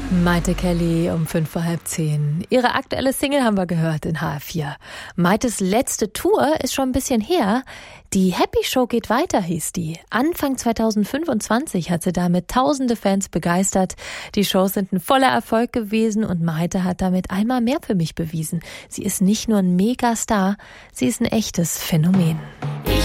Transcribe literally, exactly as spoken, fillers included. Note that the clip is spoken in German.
Maite Kelly um fünf vor halb zehn. Ihre aktuelle Single haben wir gehört in H R vier. Maites letzte Tour ist schon ein bisschen her. Die Happy Show geht weiter, hieß die. Anfang zweitausendfünfundzwanzig hat sie damit tausende Fans begeistert. Die Shows sind ein voller Erfolg gewesen und Maite hat damit einmal mehr für mich bewiesen. Sie ist nicht nur ein Megastar, sie ist ein echtes Phänomen. Ich